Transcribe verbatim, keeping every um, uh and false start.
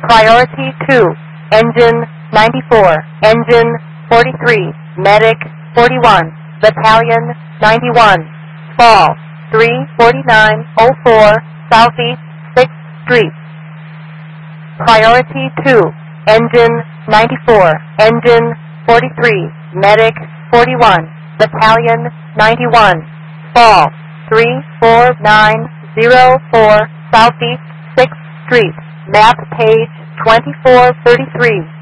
Priority two, Engine ninety-four, Engine forty-three, Medic forty-one, Battalion ninety-one, Fall three forty-nine oh four Southeast sixth Street. Priority two, Engine ninety-four, Engine forty-three, Medic forty-one, Battalion ninety-one, Fall three four nine oh four Southeast sixth Street, map page twenty-four thirty-three.